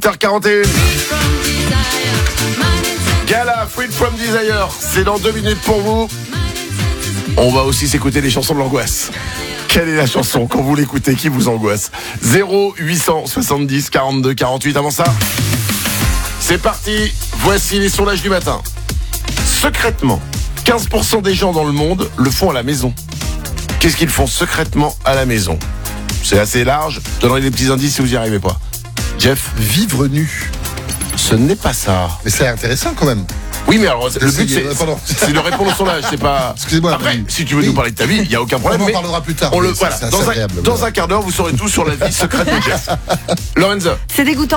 8h41. Gala, Freed from Desire. C'est dans 2 minutes pour vous. On va aussi s'écouter les chansons de l'angoisse. Quelle est la chanson quand vous l'écoutez qui vous angoisse? 0870 42 48. Avant ça, c'est parti. Voici les sondages du matin. Secrètement, 15% des gens dans le monde le font à la maison. Qu'est-ce qu'ils font secrètement à la maison? C'est assez large. Je donnerai des petits indices si vous n'y arrivez pas. Jeff? Vivre nu. Ce n'est pas ça. Mais c'est intéressant quand même. Oui, mais alors, le but, pardon. c'est de répondre au sondage, c'est pas... Excusez-moi. Après, si tu veux nous parler de ta vie, il n'y a aucun problème. On en mais parlera plus tard. Voilà, dans un quart d'heure, vous saurez tout sur la vie secrète de Jeff. Lorenza? C'est dégoûtant.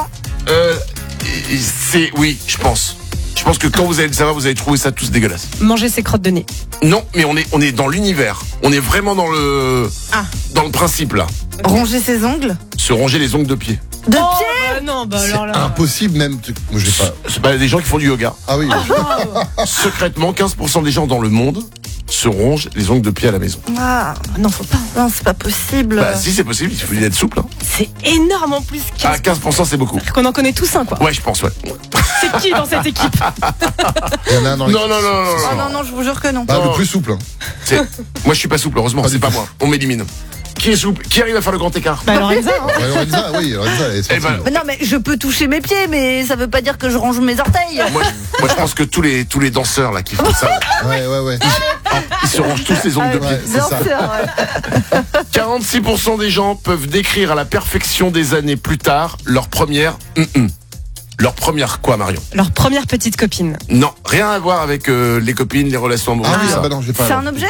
Oui, je pense. Je pense que quand vous allez le savoir, vous allez trouver ça tous dégueulasse. Manger ses crottes de nez. Non, mais on est dans l'univers. On est vraiment dans le principe, là. Ronger ses ongles. Se ronger les ongles de pied. De pied. Non, C'est alors là. impossible même. Moi, j'ai pas. C'est pas des gens qui font du yoga. Ah oui. Secrètement, 15% des gens dans le monde se rongent les ongles de pied à la maison. Ah, Non, faut pas. non, c'est pas possible. Bah si, c'est possible, il faut être souple. Hein. C'est énorme en plus. Ah, 15% c'est beaucoup. Qu'on en connaît tous un, quoi. Ouais, je pense, ouais. C'est qui dans cette équipe? Il y en a un dans Non, l'équipe. non, non, non, Oh non. non, non, je vous jure que non. Ah, le plus souple. Hein. Moi, je suis pas souple, heureusement, Pas c'est du pas tout. moi. On m'élimine. Qui est souple? Qui arrive à faire le grand écart? Bah, Lorenza, hein. Ouais, Lorenza, oui, Lorenza, elle est Eh ben, sportive. Mais non, mais je peux toucher mes pieds, mais ça veut pas dire que je range mes orteils. moi, je pense que tous les danseurs là qui font ça, Ouais. ils se rongent tous les ongles de pied. Ouais, c'est ça. Ouais. 46% des gens peuvent décrire à la perfection des années plus tard leur première Leur première quoi, Marion? Leur première petite copine. Non, rien à voir avec les copines, les relations amoureuses. Ah oui, tout ça. bah non, j'ai pas. C'est un objet?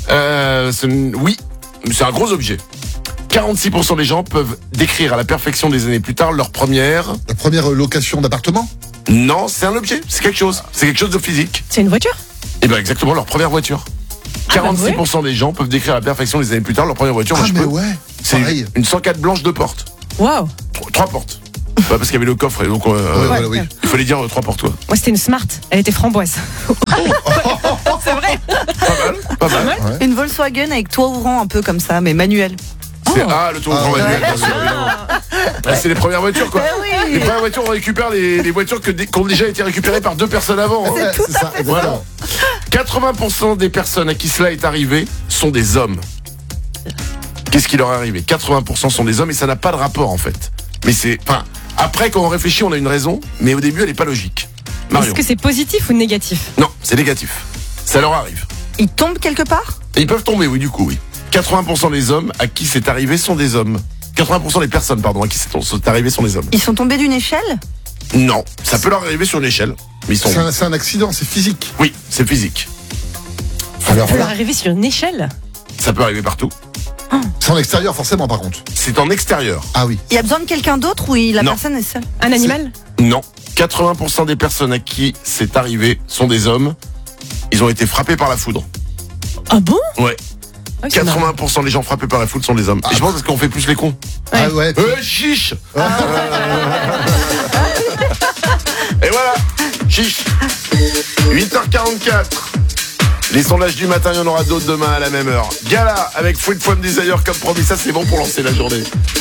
Oui, c'est un gros objet. 46% des gens peuvent décrire à la perfection des années plus tard leur première... La première location d'appartement. Non, c'est un objet, c'est quelque chose. C'est quelque chose de physique. C'est une voiture? Et bien exactement, leur première voiture. 46% des gens peuvent décrire à la perfection des années plus tard leur première voiture. Ah, Moi, je mais peux. ouais. C'est Pareil. une 104 blanche de porte. Waouh. 3 portes. Ouais, parce qu'il y avait le coffre, et donc Ouais, voilà, oui. il fallait dire 3 portes. Quoi. Moi, c'était une Smart. Elle était framboise. C'est vrai. Pas mal. Ouais. Une Volkswagen avec toit ouvrant un peu comme ça, mais manuel. Le tour grand ouais. manuel, bien sûr, évidemment. C'est les premières voitures, quoi. oui. Les premières voitures, on récupère les voitures qui ont déjà été récupérées par 2 personnes avant. Hein. Ouais, c'est ça, Voilà. exactement. 80% des personnes à qui cela est arrivé sont des hommes. Qu'est-ce qui leur est arrivé? 80% sont des hommes et ça n'a pas de rapport en fait. Mais c'est... Enfin, après quand on réfléchit on a une raison, mais au début elle n'est pas logique. Marion? Est-ce que c'est positif ou négatif? Non, c'est négatif. Ça leur arrive. Il tombe quelque part? Et ils peuvent tomber, oui, du coup, oui. 80% des hommes à qui c'est arrivé sont des hommes. 80% des personnes, pardon, à qui c'est arrivé sont des hommes. Ils sont tombés d'une échelle? Non, ça peut leur arriver sur une échelle. Mais ils sont... C'est un accident, c'est physique. Oui, c'est physique. Alors Ça peut là, arriver sur une échelle? Ça peut arriver partout. c'est en extérieur forcément par contre. C'est en extérieur. Ah oui. Il y a besoin de quelqu'un d'autre ou la Non. personne est seule? Un animal? Non. 80% des personnes à qui c'est arrivé sont des hommes. Ils ont été frappés par la foudre. Ah bon? Ouais. Ah, c'est marrant. 80% des gens frappés par la foudre sont des hommes. Et je pense parce qu'on fait plus les cons. Ouais. Ah ouais. Chiche. Et voilà. Chiche. 8h44. Les sondages du matin, il y en aura d'autres demain à la même heure. Gala avec Freed from Desire comme promis. Ça, c'est bon pour lancer la journée.